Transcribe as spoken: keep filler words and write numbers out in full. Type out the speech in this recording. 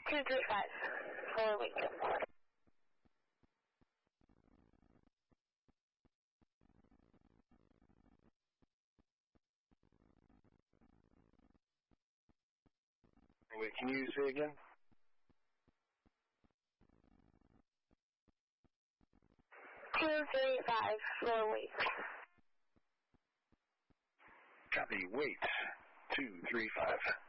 Two three five for week. Wait, can you say again? Two three five for week. Copy. Wait. Two three five.